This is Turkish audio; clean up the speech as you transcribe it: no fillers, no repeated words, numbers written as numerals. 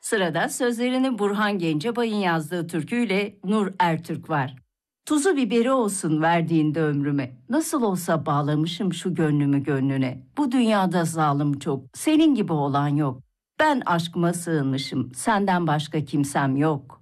Sırada sözlerini Burhan Gencebay'ın yazdığı türküyle Nur Ertürk var. Tuzu biberi olsun verdiğinde ömrüme, nasıl olsa bağlamışım şu gönlümü gönlüne. Bu dünyada zalim çok, senin gibi olan yok. Ben aşkıma sığınmışım, senden başka kimsem yok.